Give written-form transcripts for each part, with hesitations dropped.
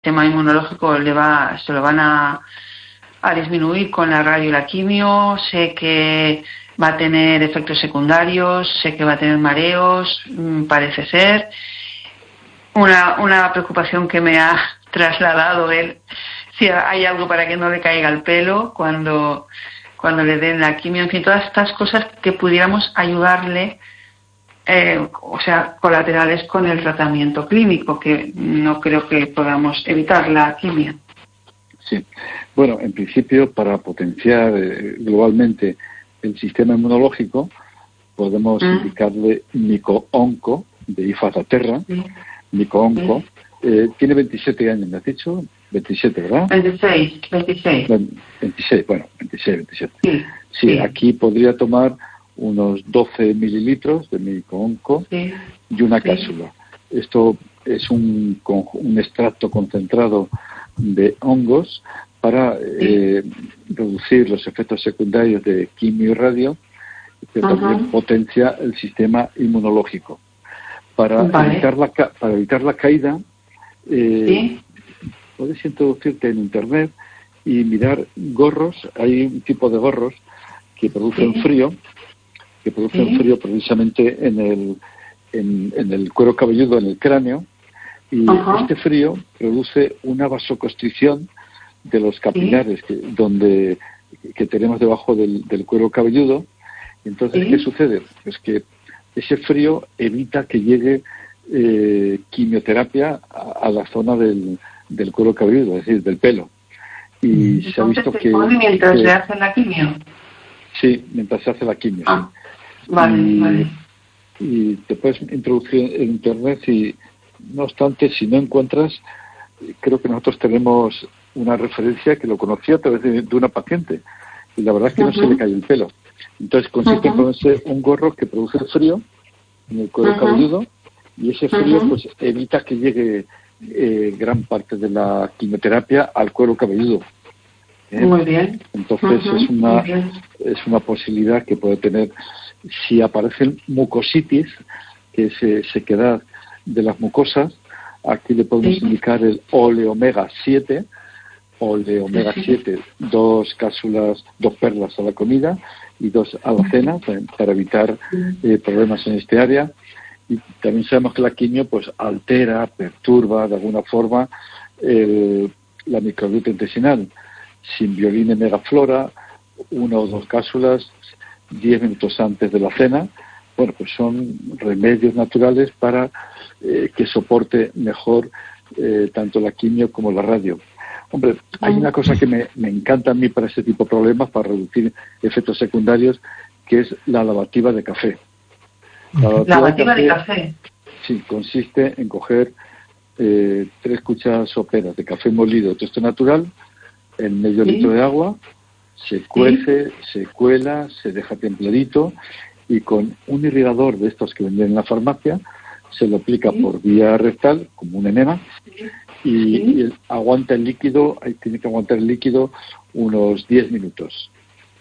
sistema inmunológico se lo van a disminuir con la radio y la quimio. Sé que va a tener efectos secundarios, sé que va a tener mareos, parece ser. Una preocupación que me ha trasladado él, si hay algo para que no le caiga el pelo cuando le den la quimio, en fin, todas estas cosas que pudiéramos ayudarle, colaterales con el tratamiento clínico, que no creo que podamos evitar la quimio. Sí, bueno, en principio, para potenciar globalmente el sistema inmunológico, podemos indicarle Mico-Onco, de IFA-Terra. Mico-Onco, tiene 27 años, ¿me has dicho? 27, ¿verdad? 26. 26. Sí, aquí podría tomar unos 12 mililitros de Mico-Onco y una cápsula. Esto es un extracto concentrado de hongos para reducir los efectos secundarios de quimio y radio, pero también potencia el sistema inmunológico. Para evitar la caída, puedes introducirte en Internet y mirar gorros. Hay un tipo de gorros que producen frío, precisamente en el cuero cabelludo, en el cráneo, y este frío produce una vasoconstricción de los capilares que tenemos debajo del cuero cabelludo. Entonces, ¿qué sucede? Pues que ese frío evita que llegue quimioterapia a la zona del cuero cabelludo, es decir, del pelo. Y se ha visto que mientras se hace la quimio. Sí, mientras se hace la quimio. Vale. Y te puedes introducir en Internet y, no obstante, si no encuentras, creo que nosotros tenemos una referencia que lo conocía a través de una paciente y la verdad es que no se le cae el pelo. Entonces consiste en ponerse un gorro que produce frío en el cuero cabelludo y ese frío pues evita que llegue gran parte de la quimioterapia al cuero cabelludo. Muy bien. Entonces es una posibilidad que puede tener si aparecen mucositis, que es sequedad de las mucosas. Aquí le podemos indicar el Oleomega 7, 2 cápsulas, 2 perlas a la comida y 2 a la cena para evitar problemas en este área. Y también sabemos que la quimio pues altera, perturba de alguna forma la microbiota intestinal. Simbiolina y Megaflora, 1 o 2 cápsulas 10 minutos antes de la cena. Bueno, pues son remedios naturales para que soporte mejor tanto la quimio como la radio. Hombre, hay una cosa que me encanta a mí para este tipo de problemas, para reducir efectos secundarios, que es la lavativa de café. La lavativa de café. Sí, consiste en coger 3 cucharadas soperas de café molido, todo esto natural, en medio litro de agua, se cuece, se cuela, se deja templadito y con un irrigador de estos que venden en la farmacia se lo aplica por vía rectal como un enema y aguanta el líquido, tiene que aguantar el líquido unos 10 minutos.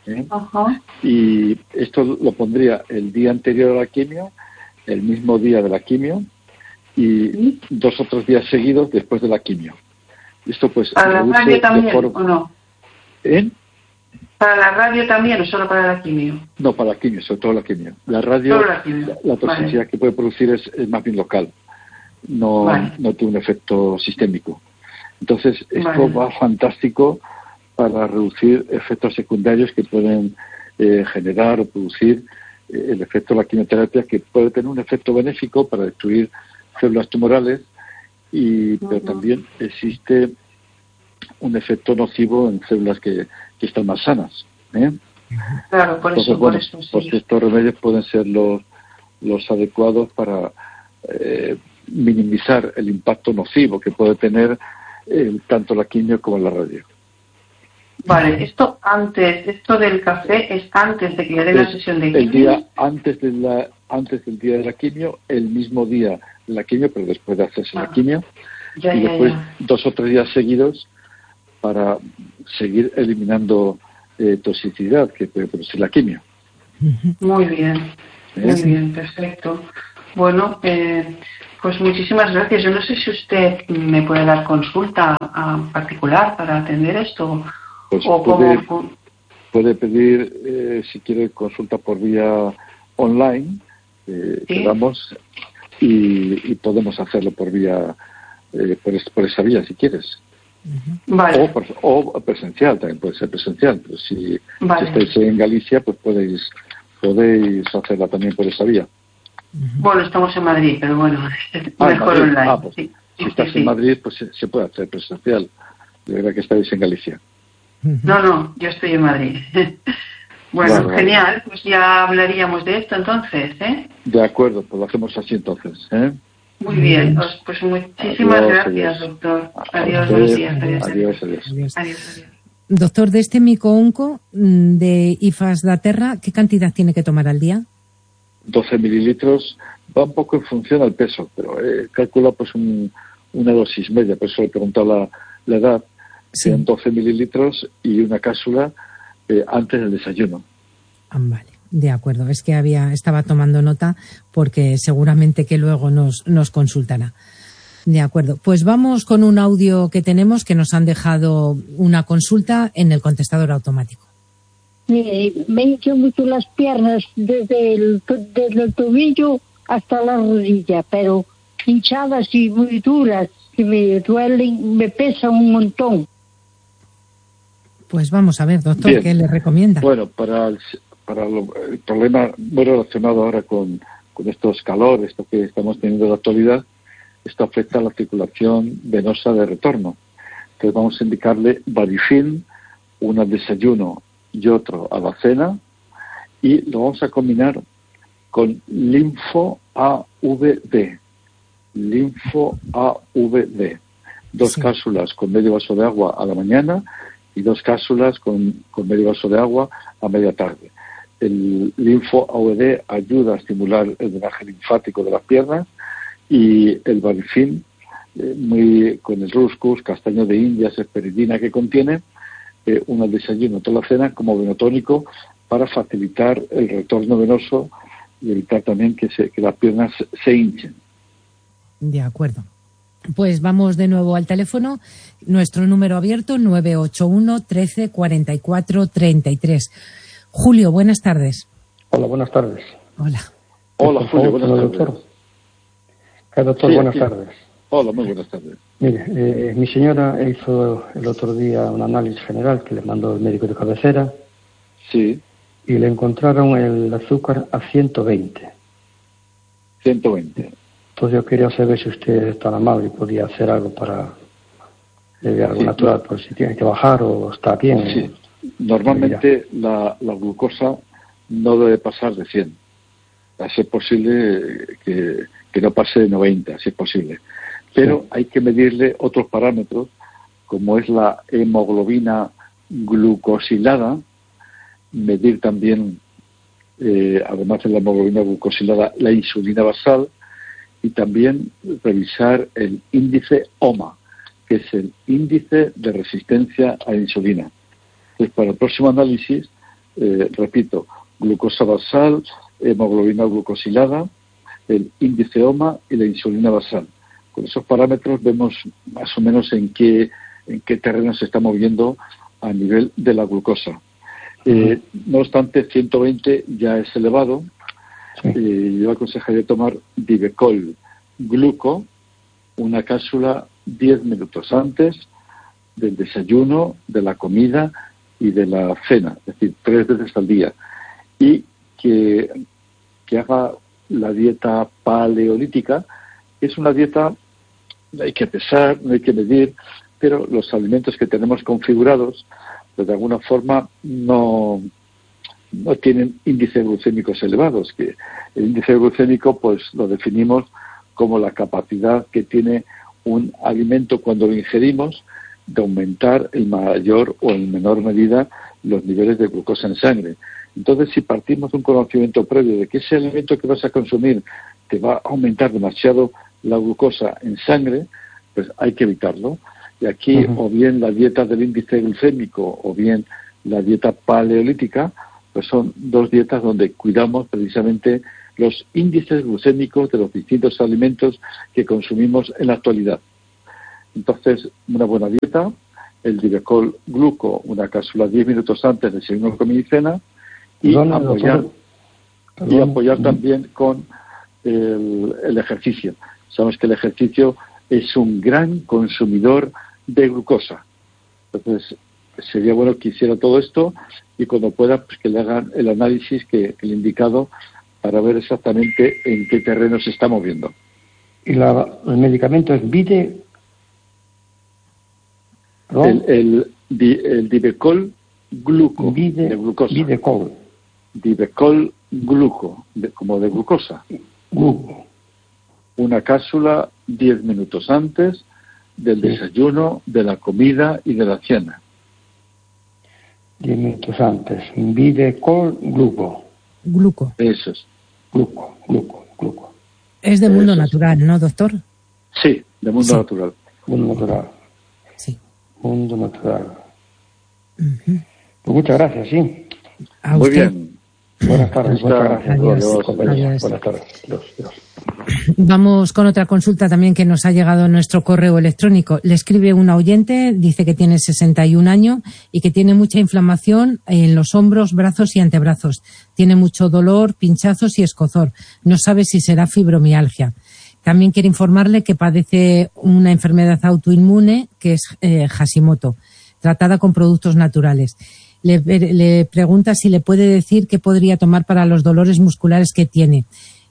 Y esto lo pondría el día anterior a la quimio, el mismo día de la quimio y 2 o 3 días seguidos después de la quimio. Esto pues ¿para la radio también o no? ¿Para la radio también o solo para la quimio? No, para la quimio, sobre todo la quimio. La radio, la toxicidad que puede producir es más bien local, no tiene un efecto sistémico. Entonces, esto va fantástico para reducir efectos secundarios que pueden generar o producir el efecto de la quimioterapia, que puede tener un efecto benéfico para destruir células tumorales, pero también existe un efecto nocivo en células que están más sanas. Claro, por eso. Pues estos remedios pueden ser los adecuados para minimizar el impacto nocivo que puede tener tanto la quimio como la radio. Vale, esto del café es antes de que le den la sesión de quimio. El día antes del día de la quimio, el mismo día de la quimio, pero después de hacerse la quimio, y después 2 o 3 días seguidos para seguir eliminando toxicidad que puede producir la quimio. Muy bien, perfecto. Bueno, Pues muchísimas gracias. Yo no sé si usted me puede dar consulta particular para atender esto. Pues o puede pedir, si quiere, consulta por vía online, ¿sí? quedamos y podemos hacerlo por vía, por esa vía, si quieres. Vale. O presencial, también puede ser presencial, pero si Vale. estáis en Galicia, pues podéis hacerla también por esa vía. Bueno, estamos en Madrid, pero bueno, es mejor online. Pues, sí. Si estás en Madrid, pues se puede hacer presencial. De verdad que estáis en Galicia. No, yo estoy en Madrid. Bueno, Vale. Genial, pues ya hablaríamos de esto entonces, ¿eh? De acuerdo, pues lo hacemos así entonces, ¿eh? Muy bien, pues muchísimas gracias, doctor. Adiós, buenos días. Adiós. Doctor, de este mico-onco de IFAS da Terra, ¿qué cantidad tiene que tomar al día? 12 mililitros, va un poco en función al peso, pero calcula pues una dosis media, por eso le he preguntado la edad. Sí. Sean 12 mililitros y una cápsula antes del desayuno. Vale, de acuerdo. Es que estaba tomando nota porque seguramente que luego nos consultará. De acuerdo. Pues vamos con un audio que tenemos que nos han dejado una consulta en el contestador automático. Me hinchan mucho las piernas desde el tobillo hasta la rodilla, pero hinchadas y muy duras, que me duelen, me pesan un montón. Pues vamos a ver, doctor, Bien. ¿qué le recomienda? Bueno, para el problema muy relacionado ahora con estos calores, esto que estamos teniendo en la actualidad, esto afecta a la circulación venosa de retorno. Entonces vamos a indicarle Varifin, uno al desayuno y otro a la cena, y lo vamos a combinar con Linfo AVD. Linfo AVD. 2 Sí. cápsulas con medio vaso de agua a la mañana y 2 cápsulas con medio vaso de agua a media tarde. El Linfo AVD ayuda a estimular el drenaje linfático de las piernas, y el Varifin, con el Ruscus, castaño de Indias, esperidina que contiene, uno al desayuno, otro a la cena, como venotónico para facilitar el retorno venoso y evitar también que las piernas se hinchen. De acuerdo. Pues vamos de nuevo al teléfono. Nuestro número abierto, 981 13 44 33. Julio, buenas tardes. Hola, buenas tardes. Hola. Hola, Julio, buenas tardes. Doctor. Doctor, Sí, buenas aquí. tardes. Hola, muy buenas tardes. Mire, mi señora hizo el otro día un análisis general que le mandó el médico de cabecera Sí, y le encontraron el azúcar a 120. 120. Entonces yo quería saber si usted es tan amable y podía hacer algo para algo Sí, natural, por si tiene que bajar o está bien. Sí. Normalmente la glucosa no debe pasar de 100. A ser posible que no pase de 90, si es posible. Pero hay que medirle otros parámetros, como es la hemoglobina glucosilada, medir también, además de la hemoglobina glucosilada, la insulina basal, y también revisar el índice OMA, que es el índice de resistencia a la insulina. Entonces, para el próximo análisis, repito, glucosa basal, hemoglobina glucosilada, el índice OMA y la insulina basal. Con esos parámetros vemos más o menos en qué terreno se está moviendo a nivel de la glucosa. No obstante, 120 ya es elevado. Yo aconsejaría tomar Divecol Gluco, una cápsula 10 minutos antes del desayuno, de la comida y de la cena, es decir, 3 veces al día. Y que haga la dieta paleolítica, que es una dieta, no hay que pesar, no hay que medir, pero los alimentos que tenemos configurados, pues de alguna forma no tienen índices glucémicos elevados, que el índice glucémico pues lo definimos como la capacidad que tiene un alimento cuando lo ingerimos de aumentar en mayor o en menor medida los niveles de glucosa en sangre. Entonces, si partimos de un conocimiento previo de que ese alimento que vas a consumir te va a aumentar demasiado la glucosa en sangre, pues hay que evitarlo. Y aquí, o bien la dieta del índice glucémico o bien la dieta paleolítica, pues son 2 dietas donde cuidamos precisamente los índices glucémicos de los distintos alimentos que consumimos en la actualidad. Entonces, una buena dieta, el Divecol Gluco, una cápsula 10 minutos antes del desayuno, comida y cena, y apoyar también con el ejercicio. Sabemos que el ejercicio es un gran consumidor de glucosa. Entonces, sería bueno que hiciera todo esto y cuando pueda, pues que le hagan el análisis que le he indicado para ver exactamente en qué terreno se está moviendo. ¿Y el medicamento es Vide? El Divecol Gluco, de glucosa. Divecol Gluco, como de glucosa. Gluco. Una cápsula 10 minutos antes del desayuno, de la comida y de la cena. 10 minutos antes. Videcol Gluco. Gluco. Eso es. Gluco. Es de mundo natural, ¿no, doctor? Sí, de mundo natural. Mundo natural. Sí. Mundo natural. Uh-huh. Pues muchas gracias, sí. Muy bien. Buenas tardes, muchas gracias. Adiós. Buenas tardes. Adiós. Vamos con otra consulta también que nos ha llegado a nuestro correo electrónico. Le escribe una oyente, dice que tiene 61 años y que tiene mucha inflamación en los hombros, brazos y antebrazos. Tiene mucho dolor, pinchazos y escozor. No sabe si será fibromialgia. También quiere informarle que padece una enfermedad autoinmune que es Hashimoto, tratada con productos naturales. Le pregunta si le puede decir qué podría tomar para los dolores musculares que tiene.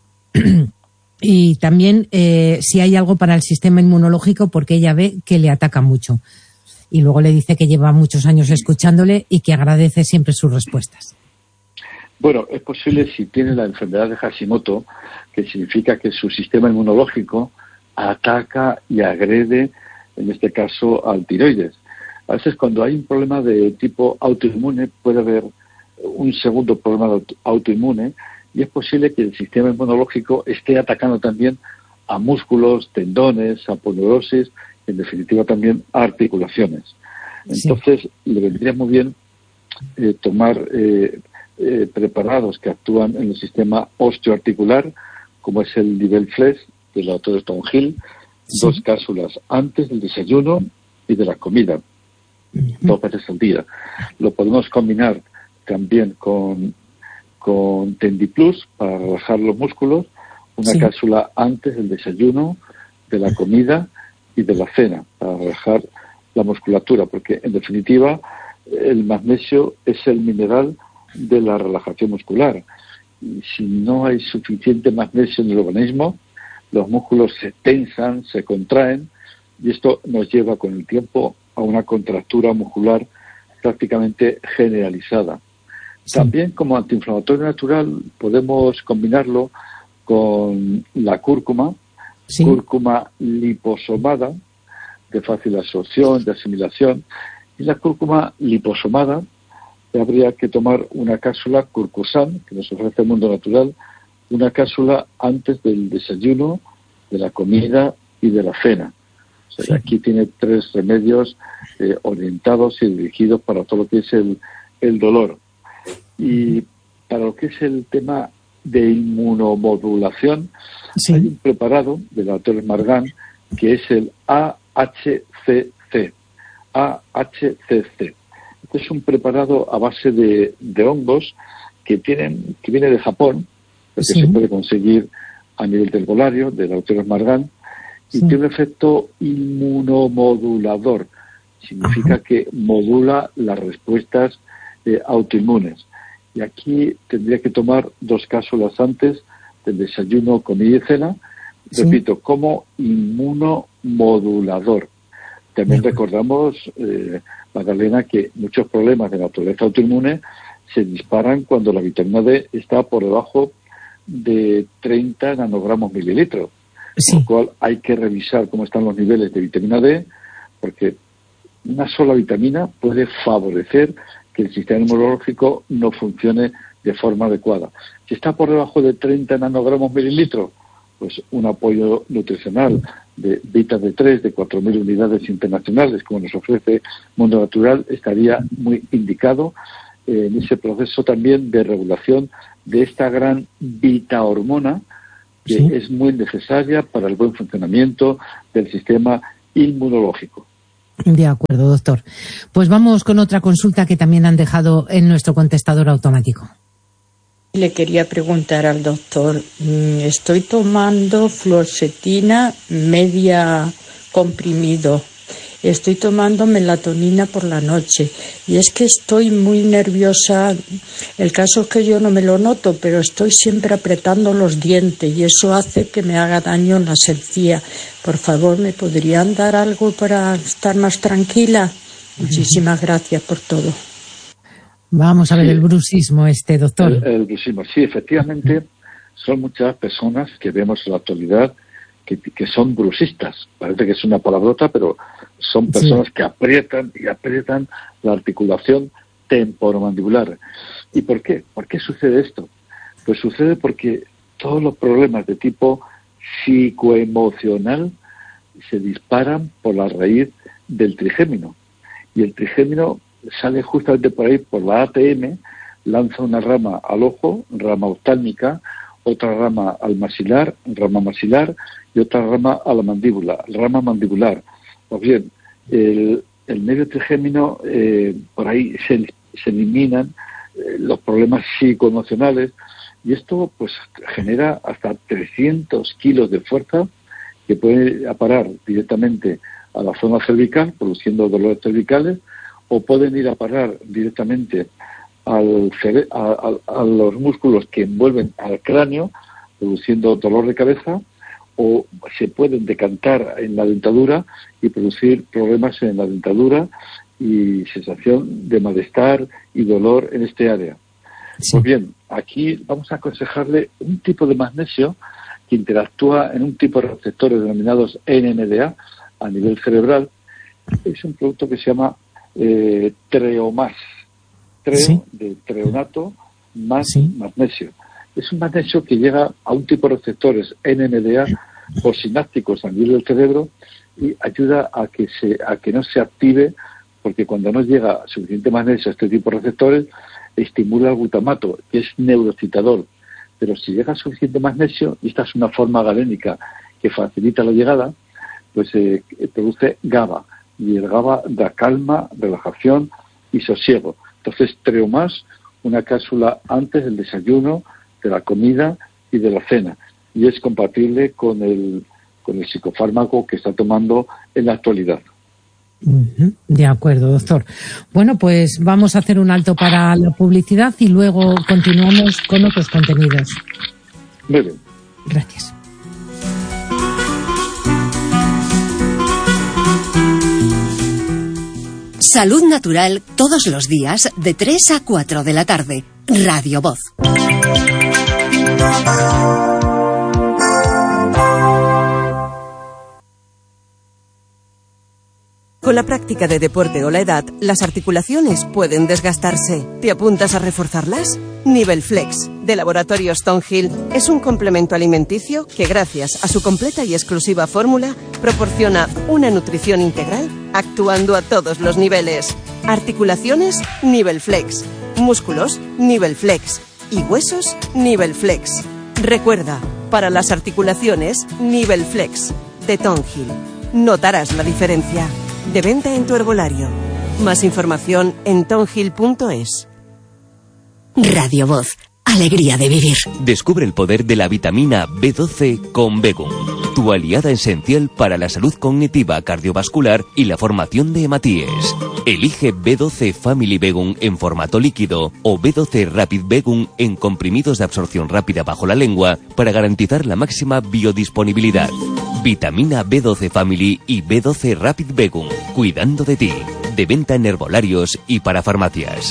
Y también si hay algo para el sistema inmunológico, porque ella ve que le ataca mucho. Y luego le dice que lleva muchos años escuchándole y que agradece siempre sus respuestas. Bueno, es posible si tiene la enfermedad de Hashimoto, que significa que su sistema inmunológico ataca y agrede, en este caso, al tiroides. A veces cuando hay un problema de tipo autoinmune puede haber un segundo problema autoinmune y es posible que el sistema inmunológico esté atacando también a músculos, tendones, a poneurosis, en definitiva también a articulaciones. Entonces le vendría muy bien tomar preparados que actúan en el sistema osteoarticular, como es el Nivelflex del doctor Stonehill, 2 cápsulas antes del desayuno y de la comida, 2 veces al día. Lo podemos combinar también con Tendiplus para relajar los músculos, una cápsula antes del desayuno, de la comida y de la cena, para relajar la musculatura, porque en definitiva el magnesio es el mineral de la relajación muscular. Y si no hay suficiente magnesio en el organismo, los músculos se tensan, se contraen, y esto nos lleva con el tiempo a una contractura muscular prácticamente generalizada. También como antiinflamatorio natural podemos combinarlo con la cúrcuma, cúrcuma liposomada, de fácil absorción, de asimilación, y la cúrcuma liposomada habría que tomar una cápsula Curcusan, que nos ofrece el mundo natural, una cápsula antes del desayuno, de la comida y de la cena. O sea, aquí tiene 3 remedios orientados y dirigidos para todo lo que es el dolor. Y para lo que es el tema de inmunomodulación, hay un preparado del doctor Margan que es el AHCC. Este es un preparado a base de hongos que viene de Japón, que se puede conseguir a nivel del herbolario, del doctor Margan, y tiene un efecto inmunomodulador. Significa que modula las respuestas autoinmunes. Y aquí tendría que tomar 2 cápsulas antes del desayuno, comida y cena, repito, como inmunomodulador. También recordamos, Magdalena, que muchos problemas de naturaleza autoinmune se disparan cuando la vitamina D está por debajo de 30 nanogramos mililitros. Por lo cual hay que revisar cómo están los niveles de vitamina D, porque una sola vitamina puede favorecer que el sistema inmunológico no funcione de forma adecuada. Si está por debajo de 30 nanogramos mililitros, pues un apoyo nutricional de Vita D3 de 4.000 unidades internacionales, como nos ofrece Mundo Natural, estaría muy indicado en ese proceso también de regulación de esta gran vitahormona que es muy necesaria para el buen funcionamiento del sistema inmunológico. De acuerdo, doctor. Pues vamos con otra consulta que también han dejado en nuestro contestador automático. Le quería preguntar al doctor, estoy tomando fluoxetina media comprimido, estoy tomando melatonina por la noche y es que estoy muy nerviosa. El caso es que yo no me lo noto, pero estoy siempre apretando los dientes y eso hace que me haga daño en la encía. Por favor, ¿me podrían dar algo para estar más tranquila? Muchísimas gracias por todo. Vamos a ver el bruxismo doctor. El bruxismo, sí, efectivamente, son muchas personas que vemos en la actualidad que son bruxistas. Parece que es una palabrota, pero son personas que aprietan y aprietan la articulación temporomandibular. ¿Y por qué? ¿Por qué sucede esto? Pues sucede porque todos los problemas de tipo psicoemocional se disparan por la raíz del trigémino. Y el trigémino sale justamente por ahí, por la ATM, lanza una rama al ojo, rama oftálmica, otra rama al maxilar, rama maxilar, y otra rama a la mandíbula, rama mandibular. Pues bien, el medio trigémino, por ahí se eliminan los problemas psicoemocionales, y esto pues genera hasta 300 kilos de fuerza que puede parar directamente a la zona cervical, produciendo dolores cervicales, o pueden ir a parar directamente a los músculos que envuelven al cráneo, produciendo dolor de cabeza, o se pueden decantar en la dentadura y producir problemas en la dentadura y sensación de malestar y dolor en este área. Sí. Pues bien, aquí vamos a aconsejarle un tipo de magnesio que interactúa en un tipo de receptores denominados NMDA a nivel cerebral. Es un producto que se llama Treomás, de treonato más magnesio. Es un magnesio que llega a un tipo de receptores NMDA postsinápticos a nivel del cerebro y ayuda a que no se active, porque cuando no llega suficiente magnesio a este tipo de receptores, estimula el glutamato, que es neuroexcitador. Pero si llega suficiente magnesio, y esta es una forma galénica que facilita la llegada, pues produce GABA. Y el GABA da calma, relajación y sosiego. Entonces, Treomás, una cápsula antes del desayuno, de la comida y de la cena. Y es compatible con el psicofármaco que está tomando en la actualidad. De acuerdo, doctor. Bueno, pues vamos a hacer un alto para la publicidad y luego continuamos con otros contenidos. Muy bien. Gracias. Salud Natural todos los días de 3 a 4 de la tarde. Radio Voz. Con la práctica de deporte o la edad, las articulaciones pueden desgastarse. ¿Te apuntas a reforzarlas? Nivelflex, de Laboratorios Tonhill, es un complemento alimenticio que, gracias a su completa y exclusiva fórmula, proporciona una nutrición integral, actuando a todos los niveles. Articulaciones, Nivelflex. Músculos, Nivelflex. Y huesos, Nivelflex. Recuerda, para las articulaciones, Nivelflex, de Tonhill. Notarás la diferencia. De venta en tu herbolario. Más información en tonhill.es. Radio Voz. Alegría de vivir. Descubre el poder de la vitamina B12 con Begum, tu aliada esencial para la salud cognitiva, cardiovascular y la formación de hematíes. Elige B12 Family Begum en formato líquido o B12 Rapid Begum en comprimidos de absorción rápida bajo la lengua para garantizar la máxima biodisponibilidad. Vitamina B12 Family y B12 Rapid Begum, cuidando de ti. De venta en herbolarios y para farmacias.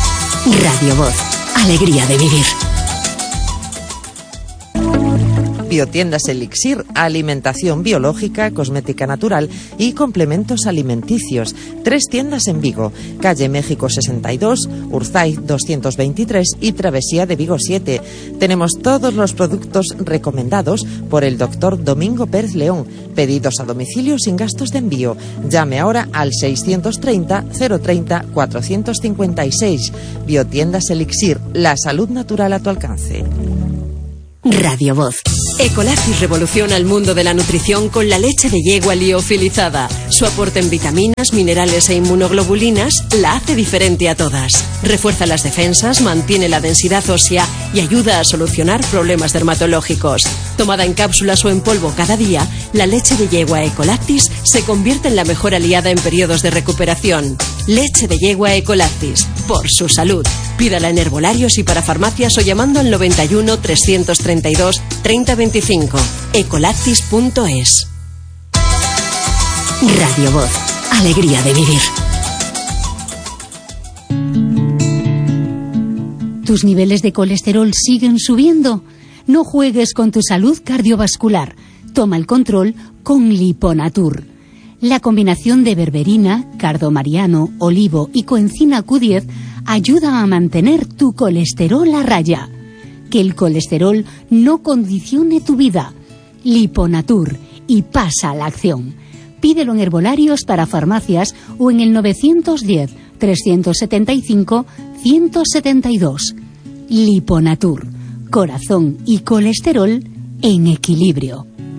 Radio Voz. Alegría de vivir. Biotiendas Elixir, alimentación biológica, cosmética natural y complementos alimenticios. 3 tiendas en Vigo, calle México 62, Urzaiz 223 y Travesía de Vigo 7. Tenemos todos los productos recomendados por el doctor Domingo Pérez León. Pedidos a domicilio sin gastos de envío. Llame ahora al 630 030 456. Biotiendas Elixir, la salud natural a tu alcance. Radio Voz. Ecolactis revoluciona el mundo de la nutrición con la leche de yegua liofilizada. Su aporte en vitaminas, minerales e inmunoglobulinas la hace diferente a todas. Refuerza las defensas, mantiene la densidad ósea y ayuda a solucionar problemas dermatológicos. Tomada en cápsulas o en polvo cada día, la leche de yegua Ecolactis se convierte en la mejor aliada en periodos de recuperación. Leche de yegua Ecolactis, por su salud. Pídala en herbolarios y para farmacias o llamando al 91 332 3025. Ecolactis.es. Radio Voz. Alegría de vivir. ¿Tus niveles de colesterol siguen subiendo? No juegues con tu salud cardiovascular. Toma el control con Liponatur. La combinación de berberina, cardomariano, olivo y coenzima Q10 ayuda a mantener tu colesterol a raya. Que el colesterol no condicione tu vida. Liponatur, y pasa a la acción. Pídelo en herbolarios para farmacias o en el 910 375 172. Liponatur, corazón y colesterol en equilibrio.